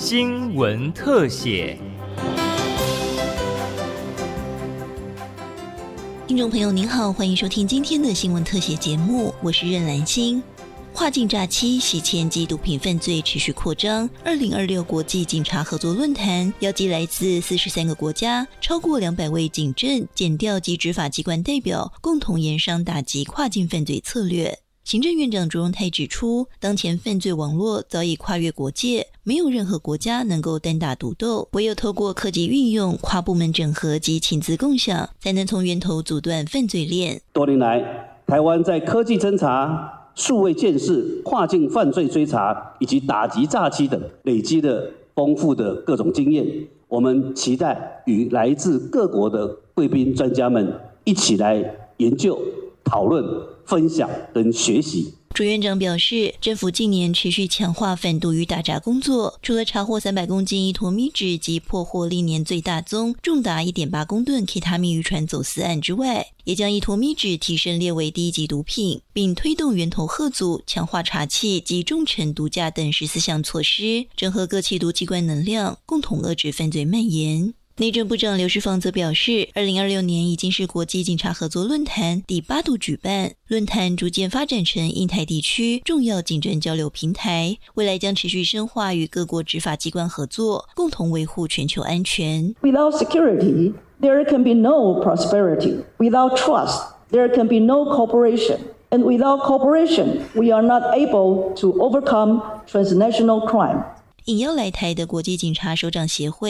新闻特写。 听众朋友您好，欢迎收听今天的新闻特写节目，我是任兰心。跨境诈欺、洗钱及毒品犯罪持续扩张。2026国际警察合作论坛邀集来自43个国家，超过200位警政、检调及执法机关代表，共同研商打击跨境犯罪策略。行政院长卓荣泰指出，当前犯罪网络早已跨越国界，没有任何国家能够单打独斗，唯有透过科技运用、跨部门整合及情资共享，才能从源头阻断犯罪链。 多年来，台湾在科技侦查、数位建设、跨境犯罪追查以及打击诈欺等累积了丰富的各种经验。我们期待与来自各国的贵宾专家们一起来研究、讨论、分享跟学习。 朱院长表示，政府近年持续强化反毒与打诈工作，除了查获300公斤依托咪酯及破获历年最大宗重达 1.8 公吨 K 他命渔船走私案之外，也将依托咪酯提升列为第1级毒品，并推动源头吓阻、强化查缉及重惩毒驾等14项措施，整合各缉毒机关能量，共同遏制犯罪蔓延。内政部长刘世芳则表示，2026年已经是国际警察合作论坛第8度举办，论坛逐渐发展成印太地区重要警政交流平台，未来将持续深化与各国执法机关合作，共同维护全球安全。 Without security, there can be no prosperity. Without trust, there can be no cooperation. And without cooperation, we are not able to overcome transnational crime. 应邀来台的国际警察首长协会